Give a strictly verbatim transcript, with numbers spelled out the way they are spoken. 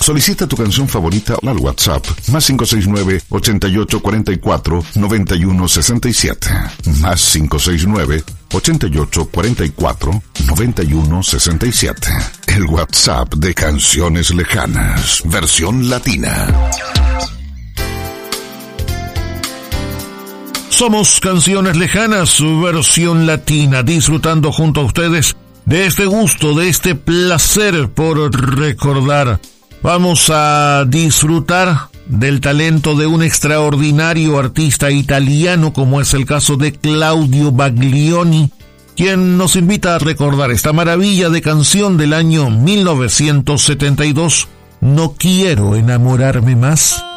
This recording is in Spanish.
Solicita tu canción favorita al WhatsApp más cinco seis nueve, ochenta y ocho cuarenta y cuatro, noventa y uno sesenta y siete. Más cinco seis nueve, ochenta y ocho cuarenta y cuatro, noventa y uno sesenta y siete. El WhatsApp de Canciones Lejanas, versión latina. Somos Canciones Lejanas, su versión latina, disfrutando junto a ustedes de este gusto, de este placer por recordar. Vamos a disfrutar del talento de un extraordinario artista italiano como es el caso de Claudio Baglioni, quien nos invita a recordar esta maravilla de canción del año mil novecientos setenta y dos, No quiero enamorarme más.